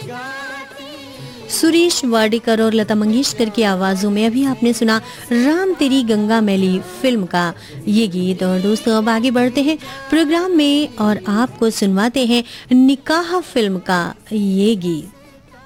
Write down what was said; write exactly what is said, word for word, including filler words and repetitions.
सुरेश वाडेकर और लता मंगेशकर की आवाजों में अभी आपने सुना राम तेरी गंगा मैली फिल्म का ये गीत। और दोस्तों अब आगे बढ़ते हैं प्रोग्राम में और आपको सुनवाते हैं निकाह फिल्म का ये गीत।